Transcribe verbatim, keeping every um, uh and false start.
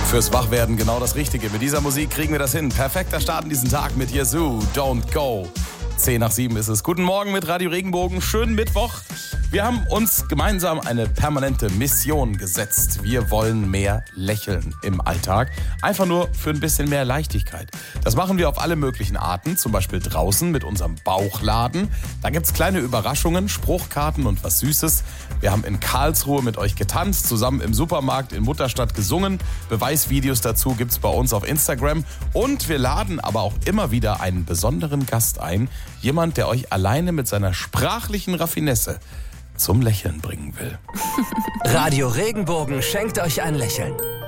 Fürs Wachwerden genau das Richtige. Mit dieser Musik kriegen wir das hin. Perfekter Start in diesen Tag mit Yazoo, Don't Go. Zehn nach sieben ist es. Guten Morgen mit Radio Regenbogen. Schönen Mittwoch. Wir haben uns gemeinsam eine permanente Mission gesetzt. Wir wollen mehr lächeln im Alltag. Einfach nur für ein bisschen mehr Leichtigkeit. Das machen wir auf alle möglichen Arten. Zum Beispiel draußen mit unserem Bauchladen. Da gibt's kleine Überraschungen, Spruchkarten und was Süßes. Wir haben in Karlsruhe mit euch getanzt, zusammen im Supermarkt in Mutterstadt gesungen. Beweisvideos dazu gibt's bei uns auf Instagram. Und wir laden aber auch immer wieder einen besonderen Gast ein. Jemand, der euch alleine mit seiner sprachlichen Raffinesse zum Lächeln bringen will. Radio Regenbogen schenkt euch ein Lächeln.